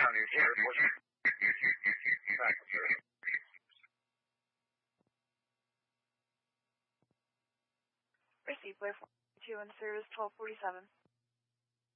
County Airport. Receive by 2 in service 1247.